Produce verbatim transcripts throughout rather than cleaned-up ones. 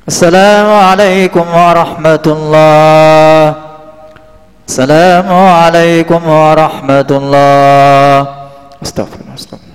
السلام عليكم ورحمة الله. السلام عليكم ورحمة الله. استغفر الله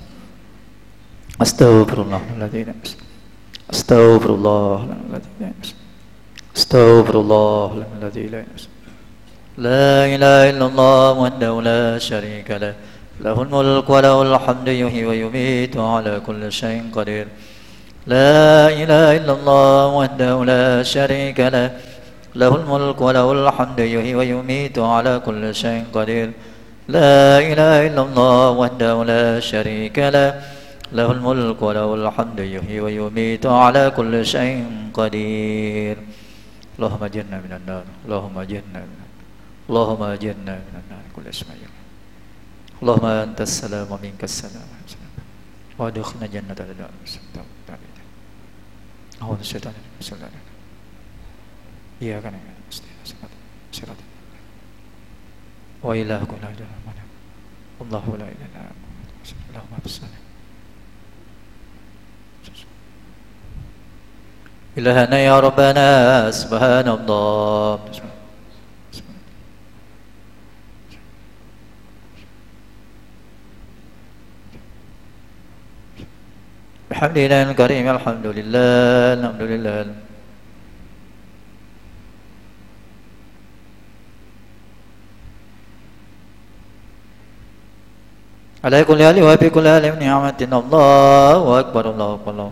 استغفر الله الذي لا يمس استغفر الله الذي لا يمس استغفر الله الذي لا يمس. لا إله إلا الله وحده لا شريك له له الملك وله الحمد يحيي ويميت على كل شيء قدير. لا إله إلا الله وحده لا شريك له له الملك وله الحمد يحيي ويميت على كل شيء قدير. لا إله إلا الله وحده لا شريك له له الملك وله الحمد يحيي ويميت على كل شيء قدير. اللهم أجرنا من النار اللهم أجرنا من النار اللهم أجرنا من النار كل اسم. اللهم أنت السلام ومنك السلام وادخلنا جنة الدار. أعوذ بالشيطان الرجيم بسم الله الرحمن الرحيم. إياك نعبد وإياك نستعين وإلهكم لا إله إلا هو الله لا إله إلا هو اللهم صل إلهنا يا ربنا سبحان الله. الحمد لله الكريم الحمد لله الحمد لله. على كل حال وفي كل حال من نعمة الله أكبر الله أكبر الله.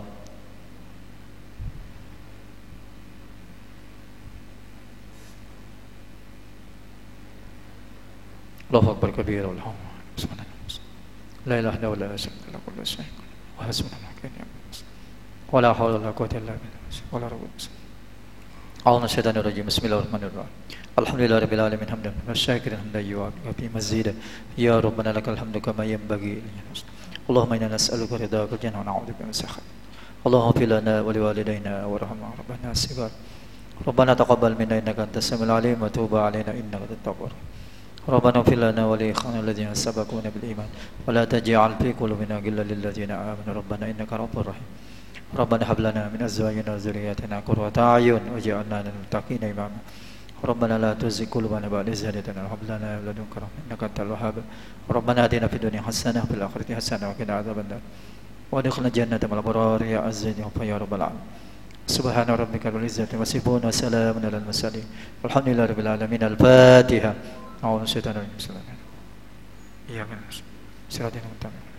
الله أكبر كبيرا والحمد لله لا إله إلا هو لا شريك له كل شيء وحسبنا ولا حول ولا قوة إلا بالله ولا رب أعوذ من الشيطان الرجيم بسم الله الرحمن الرحيم. الحمد لله رب العالمين حمدا والشاكرين حمدا يوافي وفي مزيدا. يا ربنا لك الحمد كما ينبغي. اللهم إنا نسألك رضاك الجنة ونعوذ بك من سخطك. اللهم اغفر لنا ولوالدينا وارحمنا ربنا الصغار. ربنا تقبل منا إنك أنت السميع العليم وتوب علينا إنك أنت التواب الرحيم. ربنا اغفر لنا ولإخواننا الذين سبقونا بالإيمان ولا تجعل في قلوبنا غلا للذين آمنوا ربنا إنك رؤوف رحيم. ربنا هب لنا من أزواجنا وذرياتنا قرة أعين واجعلنا للمتقين إماما. ربنا لا تزغ قلوبنا بعد إذ هديتنا وهب لنا من لدنك رحمة إنك أنت الوهاب. ربنا آتنا في الدنيا حسنة وفي الآخرة حسنة وقنا عذاب النار وادخلنا الجنة مع الأبرار يا عزيز يا رب العالمين. سبحان ربك رب العزة عما يصفون وسلام على المرسلين والحمد لله رب العالمين. الفاتحة. أعوذ بالله من الشيطان الرجيم بسم الله الرحمن الرحيم. إياك نعبد وإياك نستعين